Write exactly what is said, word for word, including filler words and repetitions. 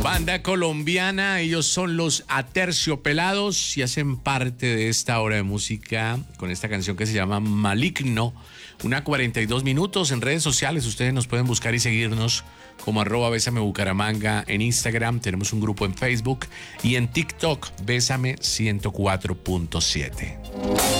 Banda colombiana, ellos son los Aterciopelados y hacen parte de esta hora de música con esta canción que se llama Maligno. Una cuarenta y dos minutos en redes sociales. Ustedes nos pueden buscar y seguirnos como arroba Bésame Bucaramanga en Instagram. Tenemos un grupo en Facebook y en TikTok, Bésame ciento cuatro punto siete.